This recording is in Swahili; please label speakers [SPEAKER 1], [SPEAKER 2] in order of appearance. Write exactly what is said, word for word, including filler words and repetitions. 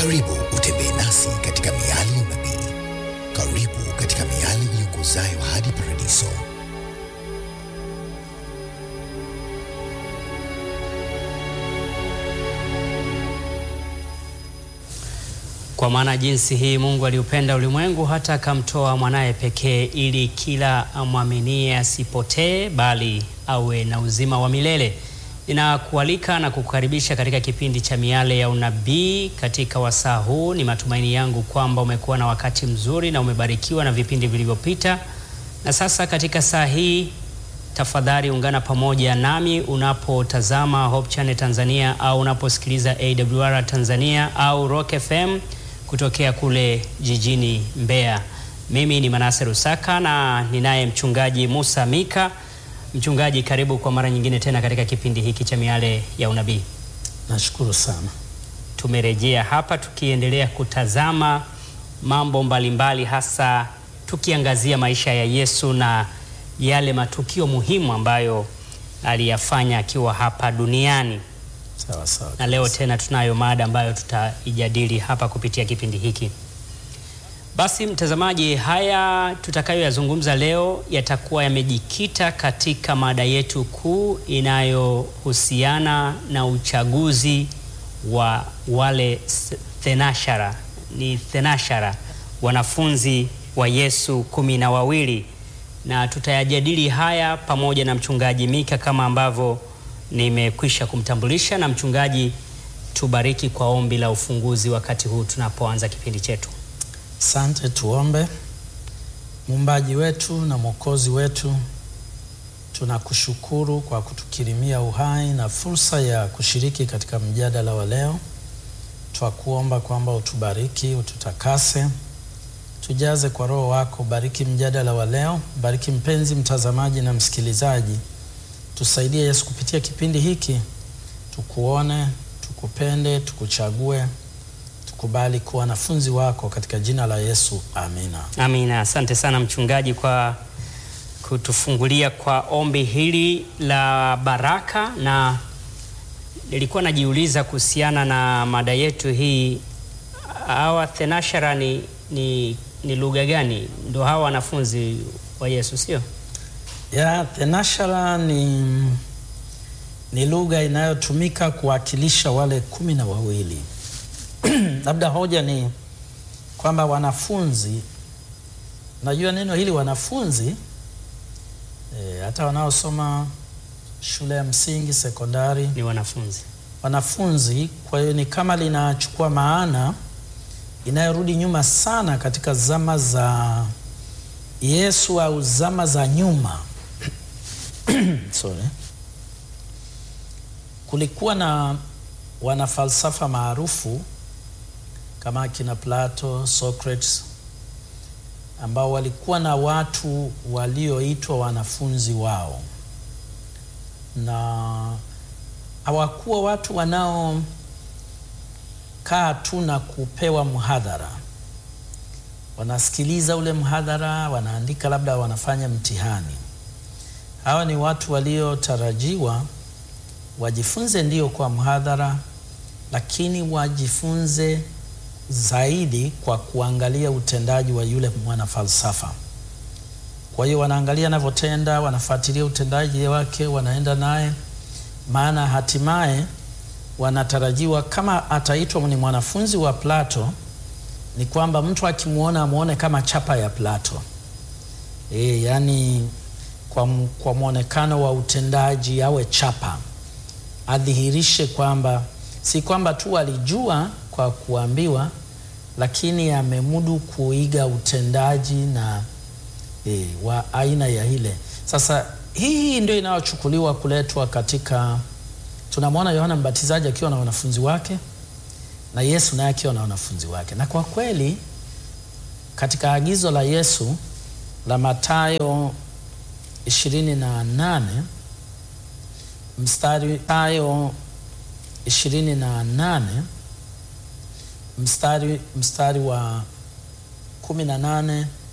[SPEAKER 1] Karibu utembee nasi katika miali ya unabii. Karibu katika miali iongozayo hadi paradiso.
[SPEAKER 2] Kwa maana jinsi hii Mungu aliupenda ulimwengu hata akamtoa mwanaye pekee, ili kila amwaminie asipotee bali awe na uzima wa milele. Ninakualika na kukukaribisha katika kipindi cha miale ya unabii. Katika wasaa huu ni matumaini yangu kwamba umekuwa na wakati mzuri na umebarikiwa na vipindi vilivyopita. Na sasa katika saa hii, tafadhali ungana pamoja nami unapotazama Hope Channel Tanzania au unaposikiliza A W R Tanzania au Rock F M kutokea kule jijini Mbeya. Mimi ni Manase Rusaka na ninaye mchungaji Musa Mika. Mchungaji, karibu kwa mara nyingine tena katika kipindi hiki cha miale ya unabii.
[SPEAKER 3] Nashukuru sana.
[SPEAKER 2] Tumerejea hapa tukiendelea kutazama mambo mbalimbali, hasa tukiangazia maisha ya Yesu na yale matukio muhimu ambayo aliyafanya akiwa hapa duniani.
[SPEAKER 3] Sawa sawa.
[SPEAKER 2] Na leo tena tunayo mada ambayo tutaijadili hapa kupitia kipindi hiki. Basi mtazamaji, haya tutakayoyazungumza leo yatakuwa yamejikita katika mada yetu kuu inayohusiana na uchaguzi wa wale thenashara. Ni thenashara, wanafunzi wa Yesu kumi na wawili, na tutayajadili haya pamoja na mchungaji Mika kama ambavyo nimekwisha kumtambulisha. Na mchungaji, tubariki kwa ombi la ufunguzi wakati huu tunapoanza kipindi chetu.
[SPEAKER 3] Asante, tuombe. Muumbaji wetu na Mwokozi wetu, tunakushukuru kwa kutukirimia uhai na fursa ya kushiriki katika mjadala wa leo. Twakuomba kwamba utubariki, ututakase, tujaze kwa Roho wako. Bariki mjadala wa leo, bariki mpenzi mtazamaji na msikilizaji. Tusaidie Yesu kupitia kipindi hiki, tukuone, tukupende, tukuchague, tukubali kuwa wanafunzi wako katika jina la Yesu. Amina.
[SPEAKER 2] Amina. Asante sana mchungaji kwa kutufungulia kwa ombi hili la baraka. Na nilikuwa najiuliza kuhusiana na mada yetu hii, hawa thenashara ni, ni, ni lugha gani? Ndio hawa wanafunzi wa Yesu, sio?
[SPEAKER 3] Ya, thenashara ni, ni lugha inayotumika kuwakilisha wale kumi na wawili. Labda hoja ni kwamba wanafunzi, najua neno hili wanafunzi e, hata wanaosoma shule ya msingi, sekondari
[SPEAKER 2] ni wanafunzi.
[SPEAKER 3] Wanafunzi, kwa hiyo ni kama linachukua maana inayorudi nyuma sana katika zama za Yesu au zama za nyuma. Sorry. Kulikuwa na wanafalsafa maarufu kama akina Plato, Socrates, ambao walikuwa na watu walioitwa wanafunzi wao, na hawakuwa watu wanao kaa tu na kupewa mhadhara. Wanasikiliza ule mhadhara, wanaandika, labda wanafanya mtihani. Hawa ni watu waliotarajiwa wajifunze ndio kwa mhadhara, lakini wajifunze zaidi kwa kuangalia utendaji wa yule mwana falsafa. Kwa hiyo wanaangalia anavyotenda, wanafuatilia utendaji wake, wanaenda naye, maana hatimaye wanatarajiwa kama ataitwa ni mwanafunzi wa Plato, ni kwamba mtu akimuona amuone kama chapa ya Plato. E, yani kwa, kwa muonekano wa utendaji awe chapa, adhihirishe kwamba si kwamba tu alijua kwa kuambiwa, lakini amemudu kuiga utendaji na e, wa aina ya ile. Sasa hii ndio inayochukuliwa kuletwa katika, tunamwona Yohana Mbatizaji akiwa na wanafunzi wake na Yesu naye akiwa na wanafunzi wake. Na kwa kweli katika agizo la Yesu la Mathayo ishirini na nane mstari Mathayo ishirini na nane mstari mstari wa kumi na nane